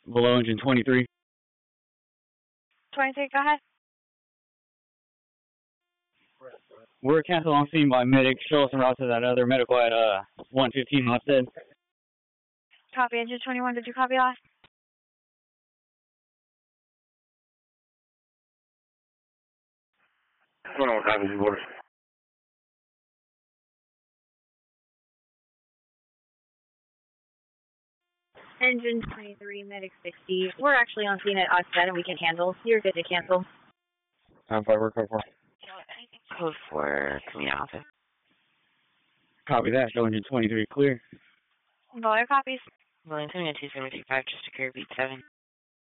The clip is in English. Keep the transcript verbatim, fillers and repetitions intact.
below engine twenty-three. twenty-three, go ahead. We're canceled on scene by medic. Show us en route to that other medical at uh one fifteen Hofstad. Copy, engine twenty-one, did you copy last? twenty-one copies, orders. Engine twenty-three, medic sixty. We're actually on scene at Hofstad and we can handle. You're good to cancel. Time five, we're code four. Code four, coming out office. Copy that. Show engine twenty-three clear. All your copies. William, coming at two seven two five, just to clear beat seven.